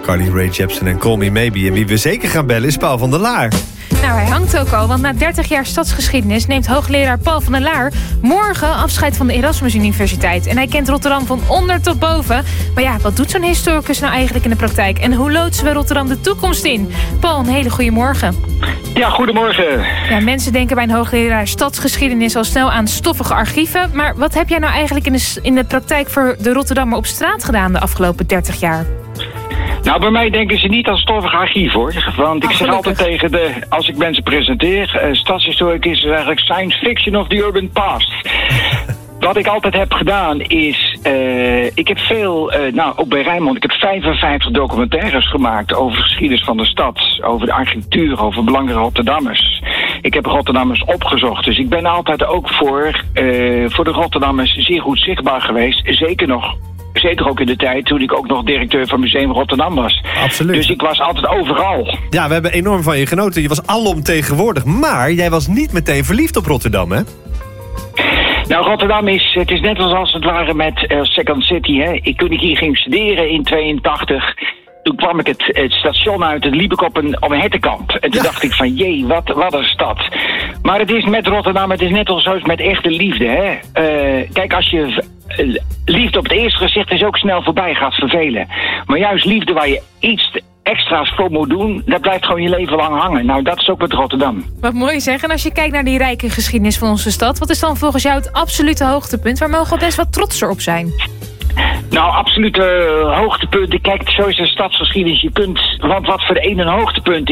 Carly Rae Jepsen en Call Me Maybe. En wie we zeker gaan bellen is Paul van der Laar. Nou, hij hangt ook al, want na 30 jaar stadsgeschiedenis neemt hoogleraar Paul van der Laar morgen afscheid van de Erasmus Universiteit. En hij kent Rotterdam van onder tot boven. Maar ja, wat doet zo'n historicus nou eigenlijk in de praktijk? En hoe loodsen we Rotterdam de toekomst in? Paul, een hele goede morgen. Ja, goedemorgen. Ja, mensen denken bij een hoogleraar stadsgeschiedenis al snel aan stoffige archieven. Maar wat heb jij nou eigenlijk in de praktijk voor de Rotterdammer op straat gedaan de afgelopen 30 jaar? Nou, bij mij denken ze niet aan stoffig archief, hoor. Want ik zeg altijd tegen als ik mensen presenteer, stadshistoricus is eigenlijk science fiction of the urban past. Wat ik altijd heb gedaan is, ik heb veel, ook bij Rijnmond, ik heb 55 documentaires gemaakt over de geschiedenis van de stad, over de architectuur, over belangrijke Rotterdammers. Ik heb Rotterdammers opgezocht, dus ik ben altijd ook voor de Rotterdammers zeer goed zichtbaar geweest. Zeker ook in de tijd toen ik ook nog directeur van Museum Rotterdam was. Absoluut. Dus ik was altijd overal. Ja, we hebben enorm van je genoten. Je was alomtegenwoordig. Maar jij was niet meteen verliefd op Rotterdam, hè? Nou, Rotterdam is net als het ware met Second City, hè. Toen ik hier ging studeren in 82... Toen kwam ik het station uit en liep ik op een hertenkamp. En toen dacht ik van, jee, wat een stad. Maar het is met Rotterdam, het is net als zoals met echte liefde, hè. Kijk, als je liefde op het eerste gezicht is ook snel voorbij gaat vervelen. Maar juist liefde waar je iets extra's voor moet doen, dat blijft gewoon je leven lang hangen. Nou, dat is ook met Rotterdam. Wat mooi zeg. En als je kijkt naar die rijke geschiedenis van onze stad, wat is dan volgens jou het absolute hoogtepunt? Waar mogen we best wat trotser op zijn? Nou, absolute hoogtepunten. Kijk, zo is de stadsgeschiedenis. Je kunt, want wat voor de ene een hoogtepunt